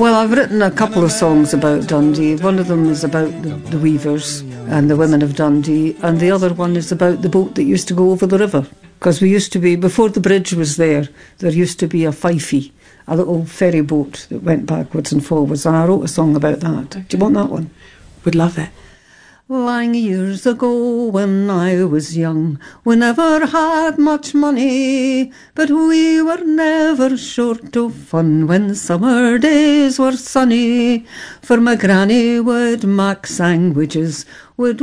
Well, I've written a couple of songs about Dundee. One of them is about the weavers and the women of Dundee, and the other one is about the boat that used to go over the river. Because we used to be, before the bridge was there used to be a fifey, a little ferry boat that went backwards and forwards, and I wrote a song about that. Okay. Do you want that one? Would love it. Long years ago when I was young, we never had much money, but we were never short of fun when summer days were sunny. For my granny would mak sandwiches, would